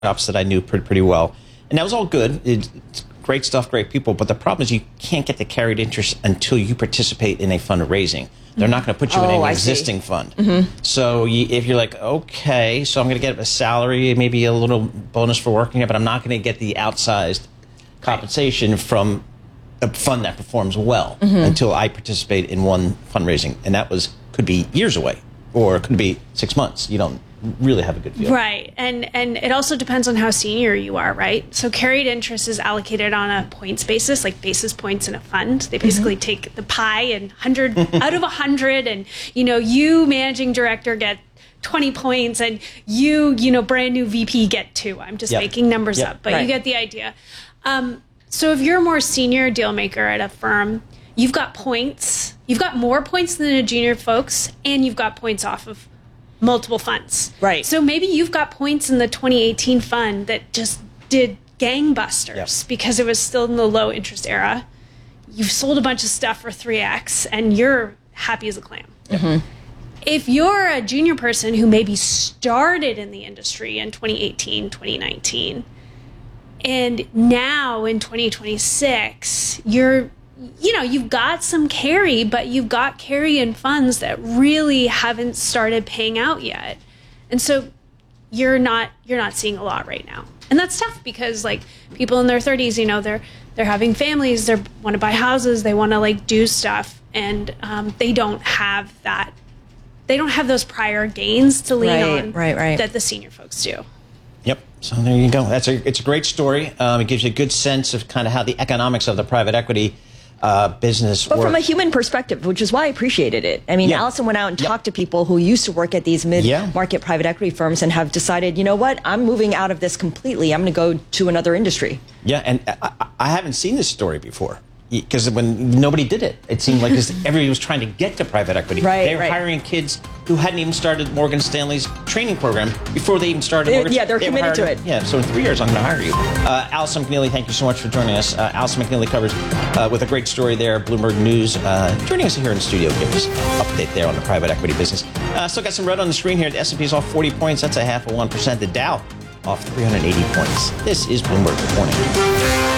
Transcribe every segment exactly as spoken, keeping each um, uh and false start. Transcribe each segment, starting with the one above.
ops that I knew pretty, pretty well. And that was all good. It's great stuff, great people. But the problem is you can't get the carried interest until you participate in a fundraising. They're not going to put you oh, in an I existing see. fund. Mm-hmm. So you, if you're like, okay, so I'm going to get a salary, maybe a little bonus for working here, but I'm not going to get the outsized compensation from a fund that performs well mm-hmm. until I participate in one fundraising. And that was could be years away, or it could be six months. You don't really have a good feel. Right. And and it also depends on how senior you are, right? So carried interest is allocated on a points basis, like basis points in a fund. They basically mm-hmm. take the pie and one hundred out of one hundred, and, you know, you, managing director, get twenty points, and you, you know, brand new V P get two. I'm just yep. making numbers yep. up, but right. you get the idea. Um, so if you're a more senior deal maker at a firm, you've got points. You've got more points than the junior folks, and you've got points off of multiple funds. Right. So maybe you've got points in the twenty eighteen fund that just did gangbusters yep. because it was still in the low interest era. You've sold a bunch of stuff for three X and you're happy as a clam. Mm-hmm. If you're a junior person who maybe started in the industry in twenty eighteen, twenty nineteen, and now in twenty twenty-six, you're you know, you've got some carry, but you've got carry in funds that really haven't started paying out yet. And so you're not you're not seeing a lot right now. And that's tough because, like, people in their thirties, you know, they're they're having families, they want to buy houses, they want to, like, do stuff, and um, they don't have that. They don't have those prior gains to lean right, on right, right. that the senior folks do. Yep. So there you go. That's a it's a great story. Um, it gives you a good sense of kind of how the economics of the private equity Uh, business But work. from a human perspective, which is why I appreciated it. I mean, yeah. Allison went out and yep. talked to people who used to work at these mid-market yeah. private equity firms and have decided, you know what, I'm moving out of this completely. I'm going to go to another industry. Yeah, and I, I haven't seen this story before. Because when nobody did it, it seemed like everybody was trying to get to private equity. Right, they were right. hiring kids who hadn't even started Morgan Stanley's training program before they even started. They're, Morgan yeah, they're they committed to it. Yeah, so in three years, I'm going to hire you. Uh, Allison McNeely, thank you so much for joining us. Uh, Allison McNeely covers uh, with a great story there, Bloomberg News, uh, joining us here in the studio, give us an update there on the private equity business. Uh, still got some red on the screen here. The S and P is off forty points. That's a half of one percent. The Dow off three hundred eighty points. This is Bloomberg Morning.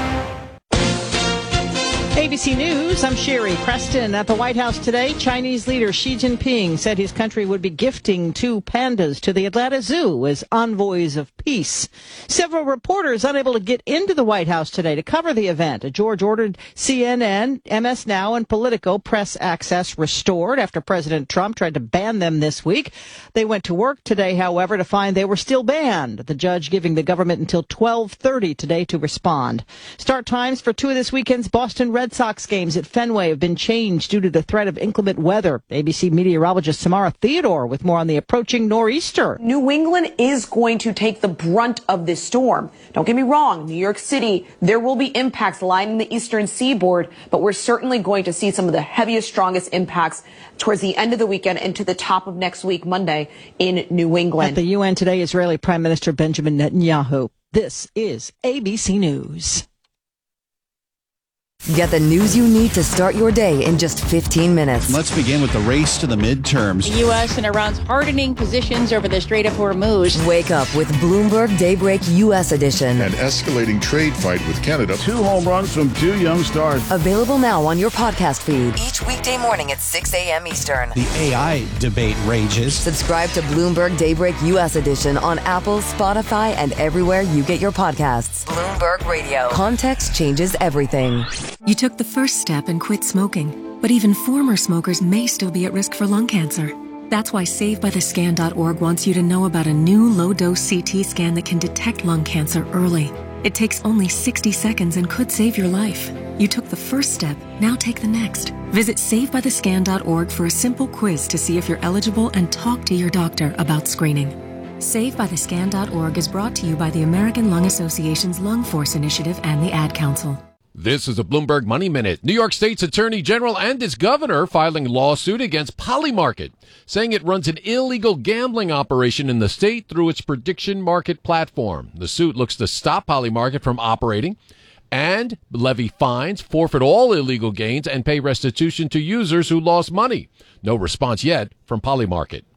A B C News, I'm Sherry Preston. At the White House today, Chinese leader Xi Jinping said his country would be gifting two pandas to the Atlanta Zoo as envoys of peace. Several reporters unable to get into the White House today to cover the event. A George ordered C N N, M S Now, and Politico press access restored after President Trump tried to ban them this week. They went to work today, however, to find they were still banned. The judge giving the government until twelve thirty today to respond. Start times for two of this weekend's Boston Red Sox games at Fenway have been changed due to the threat of inclement weather. A B C meteorologist Samara Theodore with more on the approaching nor'easter. New England is going to take the brunt of this storm. Don't get me wrong, New York City, there will be impacts lining the eastern seaboard, but we're certainly going to see some of the heaviest, strongest impacts towards the end of the weekend into the top of next week, Monday, in New England. At the U N today, Israeli Prime Minister Benjamin Netanyahu. This is A B C News. Get the news you need to start your day in just fifteen minutes. Let's begin with the race to the midterms. The U S and Iran's hardening positions over the Strait of Hormuz. Wake up with Bloomberg Daybreak U S edition. An escalating trade fight with Canada. Two home runs from two young stars. Available now on your podcast feed. Each weekday morning at six a.m. Eastern. The A I debate rages. Subscribe to Bloomberg Daybreak U S edition on Apple, Spotify, and everywhere you get your podcasts. Bloomberg Radio. Context changes everything. You took the first step and quit smoking, but even former smokers may still be at risk for lung cancer. That's why Save By The Scan dot org wants you to know about a new low-dose C T scan that can detect lung cancer early. It takes only sixty seconds and could save your life. You took the first step, now take the next. Visit Save By The Scan dot org for a simple quiz to see if you're eligible and talk to your doctor about screening. Save By The Scan dot org is brought to you by the American Lung Association's Lung Force Initiative and the Ad Council. This is a Bloomberg Money Minute. New York State's attorney general and its governor filing lawsuit against Polymarket, saying it runs an illegal gambling operation in the state through its prediction market platform. The suit looks to stop Polymarket from operating and levy fines, forfeit all illegal gains, and pay restitution to users who lost money. No response yet from Polymarket.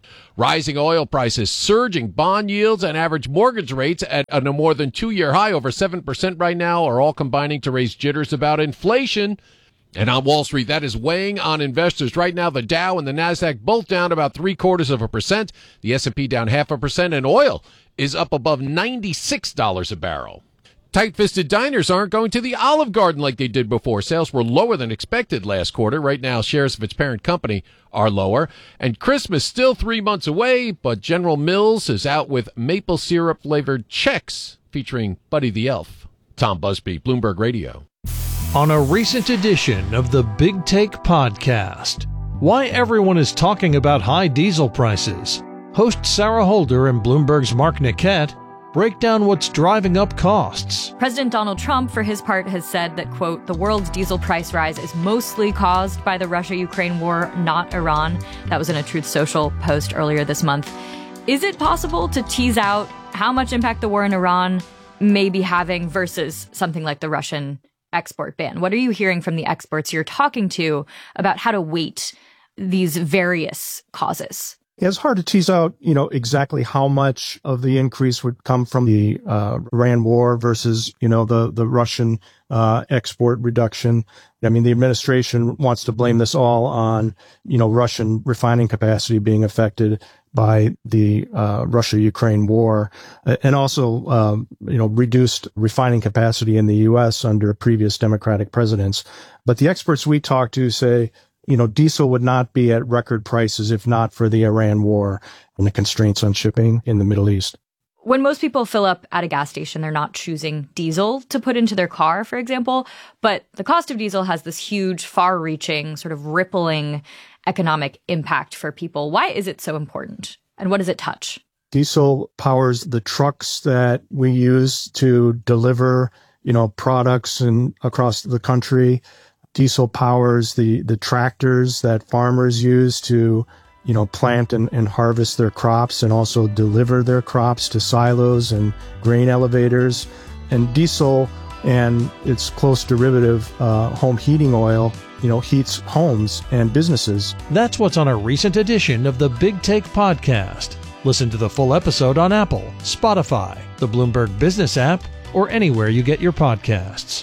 Rising oil prices, surging bond yields, and average mortgage rates at a more than two-year high, over seven percent right now, are all combining to raise jitters about inflation. And on Wall Street, that is weighing on investors. Right now, the Dow and the Nasdaq both down about three-quarters of a percent. The S and P down half a percent, and oil is up above ninety-six dollars a barrel. Tight-fisted diners aren't going to the Olive Garden like they did before. Sales were lower than expected last quarter. Right now, shares of its parent company are lower. And Christmas still three months away, but General Mills is out with maple syrup-flavored Chex featuring Buddy the Elf. Tom Busby, Bloomberg Radio. On a recent edition of the Big Take podcast, why everyone is talking about high diesel prices. Host Sarah Holder and Bloomberg's Mark Niquette break down what's driving up costs. President Donald Trump, for his part, has said that, quote, the world's diesel price rise is mostly caused by the Russia-Ukraine war, not Iran. That was in a Truth Social post earlier this month. Is it possible to tease out how much impact the war in Iran may be having versus something like the Russian export ban? What are you hearing from the experts you're talking to about how to weight these various causes? It's hard to tease out, you know, exactly how much of the increase would come from the uh, Iran war versus, you know, the, the Russian uh, export reduction. I mean, the administration wants to blame this all on, you know, Russian refining capacity being affected by the uh, Russia-Ukraine war, and also, um, you know, reduced refining capacity in the U S under previous Democratic presidents. But the experts we talk to say, you know, diesel would not be at record prices if not for the Iran war and the constraints on shipping in the Middle East. When most people fill up at a gas station, they're not choosing diesel to put into their car, for example. But the cost of diesel has this huge, far-reaching, sort of rippling economic impact for people. Why is it so important? And what does it touch? Diesel powers the trucks that we use to deliver, you know, products and across the country. Diesel powers the, the tractors that farmers use to, you know, plant and, and harvest their crops and also deliver their crops to silos and grain elevators. And diesel and its close derivative, uh, home heating oil, you know, heats homes and businesses. That's what's on a recent edition of the Big Take podcast. Listen to the full episode on Apple, Spotify, the Bloomberg Business app, or anywhere you get your podcasts.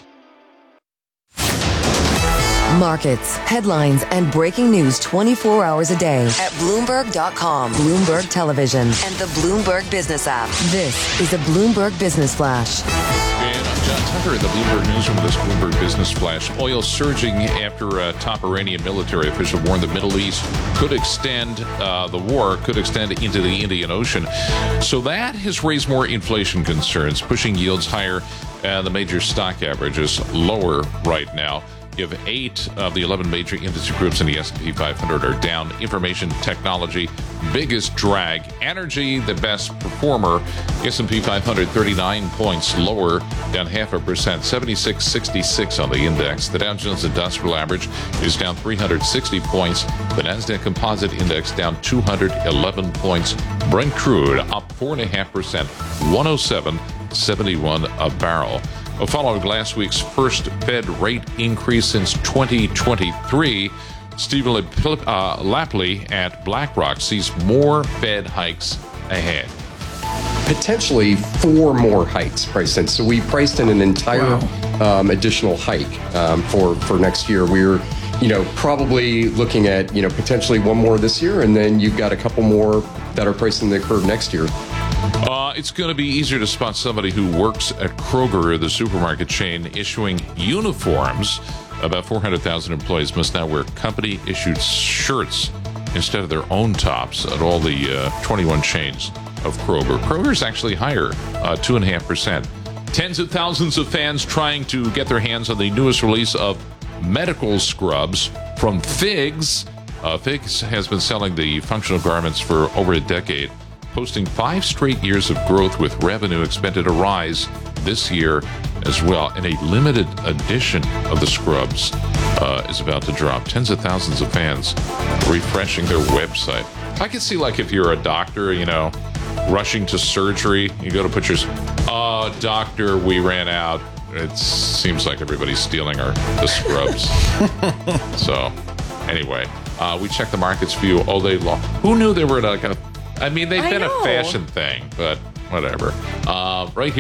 Markets, headlines, and breaking news twenty-four hours a day at Bloomberg dot com, Bloomberg Television, and the Bloomberg Business app. This is a Bloomberg Business Flash. And I'm John Tucker in the Bloomberg Newsroom with this Bloomberg Business Flash. Oil surging after a top Iranian military official warned the Middle East could extend, uh, the war could extend into the Indian Ocean. So that has raised more inflation concerns, pushing yields higher, and the major stock averages lower right now. You have eight of the eleven major industry groups in the S and P five hundred are down. Information technology, biggest drag. Energy, the best performer. S and P five hundred, thirty-nine points lower, down half a percent, seventy-six sixty-six on the index. The Dow Jones Industrial Average is down three hundred sixty points. The Nasdaq Composite Index down two hundred eleven points. Brent crude up four point five percent, one oh seven seventy-one a barrel. Well, following last week's first Fed rate increase since twenty twenty-three, Stephen uh, Lapley at BlackRock sees more Fed hikes ahead. Potentially four more hikes priced in. So we priced in an entire wow. um, additional hike um, for, for next year. We're, you know, probably looking at, you know, potentially one more this year, and then you've got a couple more that are priced in the curve next year. Uh, it's going to be easier to spot somebody who works at Kroger, the supermarket chain, issuing uniforms. About four hundred thousand employees must now wear company-issued shirts instead of their own tops at all the uh, twenty-one chains of Kroger. Kroger's actually higher, uh, two point five percent. Tens of thousands of fans trying to get their hands on the newest release of medical scrubs from Figs. Uh, Figs has been selling the functional garments for over a decade, posting five straight years of growth with revenue expected to rise this year as well. And a limited edition of the scrubs uh, is about to drop. Tens of thousands of fans refreshing their website. I can see, like, if you're a doctor, you know, rushing to surgery, you go to put your, uh, doctor, we ran out. It seems like everybody's stealing our the scrubs. So, anyway. Uh, we check the markets for you all day long. Who knew they were like a? I mean, they've I been know. a fashion thing, but whatever. Uh, right here.